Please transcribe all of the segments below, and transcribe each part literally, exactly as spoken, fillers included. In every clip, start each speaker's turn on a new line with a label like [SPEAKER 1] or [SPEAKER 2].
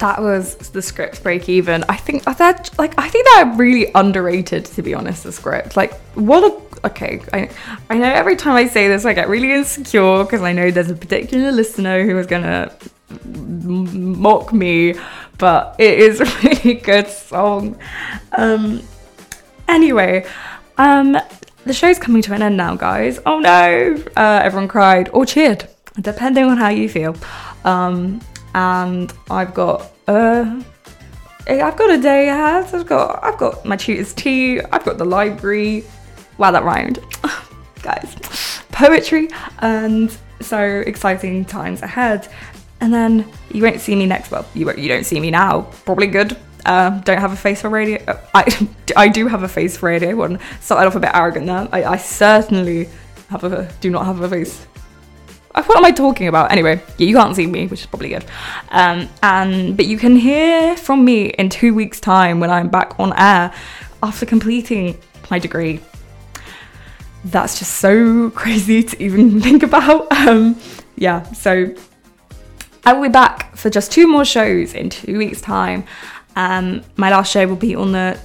[SPEAKER 1] that was the script break even. I think that like I think that really underrated, to be honest, the script. Like what a okay. I I know every time I say this I get really insecure because I know there's a particular listener who is gonna m- mock me, but it is a really good song. Um. Anyway, um, the show's coming to an end now, guys. Oh no! Uh, everyone cried or cheered, depending on how you feel. Um. And I've got uh I've got a day ahead. I've got I've got my tutor's tea, I've got the library. Wow, that rhymed. Guys. Poetry, and so exciting times ahead. And then you won't see me next well, you won't, you don't see me now. Probably good. Uh, don't have a face for radio. Uh, I I do have a face for radio. One started off a bit arrogant there. I, I certainly have a do not have a face. What am I talking about? Anyway, yeah, you can't see me, which is probably good. Um, and but you can hear from me in two weeks' time when I'm back on air after completing my degree. That's just so crazy to even think about. Um, yeah, so I will be back for just two more shows in two weeks' time. Um, my last show will be on the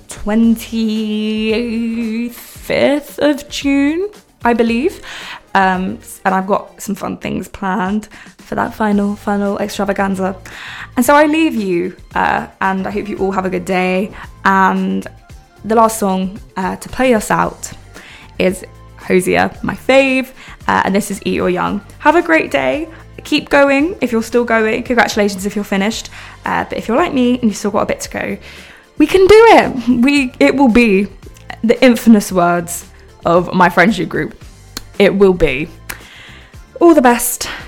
[SPEAKER 1] twenty-fifth of June, I believe. Um, and I've got some fun things planned for that final, final extravaganza. And so I leave you, uh, and I hope you all have a good day. And the last song uh, to play us out is Hosier, my fave, uh, and this is Eat Your Young. Have a great day. Keep going if you're still going. Congratulations if you're finished. Uh, but if you're like me and you've still got a bit to go, we can do it. We it will be the infamous words of my friendship group. It will be. All the best.